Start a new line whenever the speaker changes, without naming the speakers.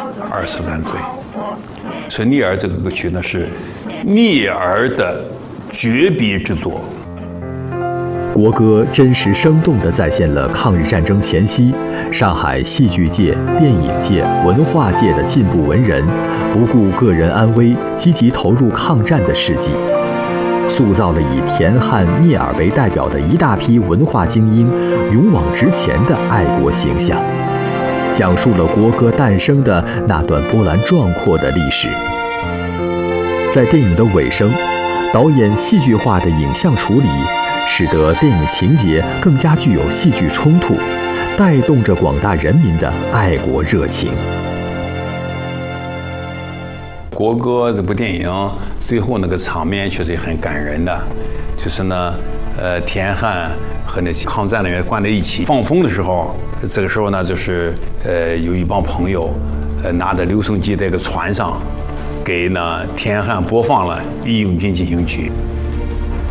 23岁。所以《聂耳》这个歌曲呢，是聂耳的绝笔之作。
国歌真实生动地再现了抗日战争前夕上海戏剧界、电影界、文化界的进步文人不顾个人安危，积极投入抗战的事迹，塑造了以田汉、聂耳为代表的一大批文化精英勇往直前的爱国形象，讲述了国歌诞生的那段波澜壮阔的历史。在电影的尾声，导演戏剧化的影像处理，使得电影情节更加具有戏剧冲突，带动着广大人民的爱国热情。
国歌这部电影最后那个场面确实也很感人的，就是呢，田汉和那些抗战人员关在一起放风的时候，这个时候呢，就是有一帮朋友，拿着留声机在一个船上，给呢田汉播放了《义勇军进行曲》。